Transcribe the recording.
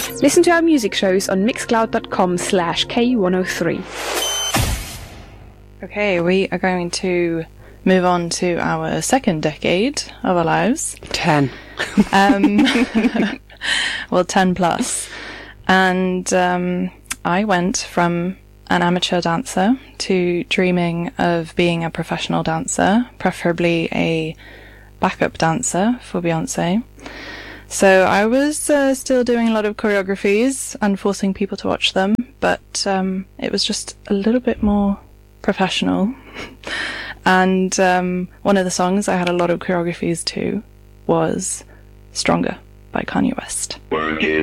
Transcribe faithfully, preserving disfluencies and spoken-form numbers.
Listen to our music shows on mixcloud.com slash K103. Okay, we are going to move on to our second decade of our lives. Ten. Um, well, ten plus. And um, I went from an amateur dancer to dreaming of being a professional dancer, preferably a backup dancer for Beyoncé. So I was uh, still doing a lot of choreographies and forcing people to watch them, but um, it was just a little bit more professional. And um, one of the songs I had a lot of choreographies to was Stronger by Kanye West. Work it.